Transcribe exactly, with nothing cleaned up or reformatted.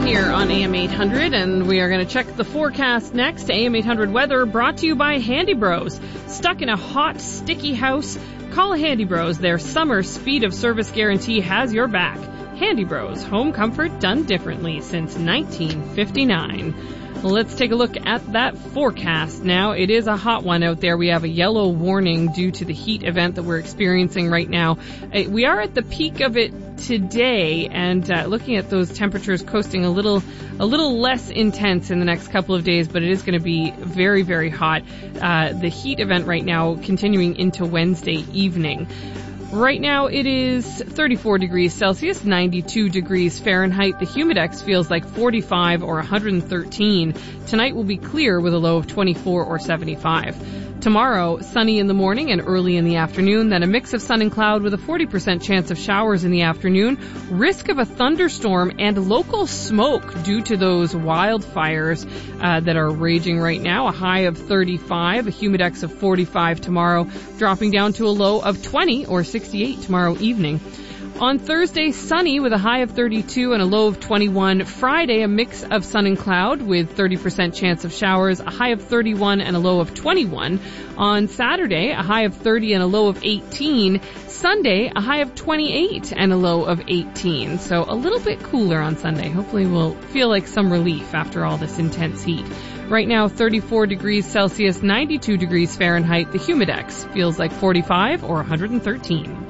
here on A M eight hundred, and we are going to check the forecast next. A M eight hundred weather brought to you by Handy Bros. Stuck in a hot, sticky house? Call Handy Bros. Their summer speed of service guarantee has your back. Handy Bros. Home comfort done differently since nineteen fifty-nine. Let's take a look at that forecast now. It is a hot one out there. We have a yellow warning due to the heat event that we're experiencing right now. We are at the peak of it today, and uh, looking at those temperatures coasting a little a little less intense in the next couple of days, but it is going to be very, very hot. Uh, the heat event right now continuing into Wednesday evening. Right now it is thirty-four degrees Celsius, ninety-two degrees Fahrenheit. The humidex feels like forty-five or one hundred thirteen. Tonight will be clear with a low of twenty-four or seventy-five. Tomorrow, sunny in the morning and early in the afternoon, then a mix of sun and cloud with a forty percent chance of showers in the afternoon, risk of a thunderstorm and local smoke due to those wildfires uh, that are raging right now. A high of thirty-five, a humidex of forty-five tomorrow, dropping down to a low of twenty or sixty-eight tomorrow evening. On Thursday, sunny with a high of thirty-two and a low of twenty-one. Friday, a mix of sun and cloud with thirty percent chance of showers, a high of thirty-one and a low of twenty-one. On Saturday, a high of thirty and a low of eighteen. Sunday, a high of twenty-eight and a low of eighteen. So a little bit cooler on Sunday. Hopefully we'll feel like some relief after all this intense heat. Right now, thirty-four degrees Celsius, ninety-two degrees Fahrenheit. The humidex feels like forty-five or one hundred thirteen.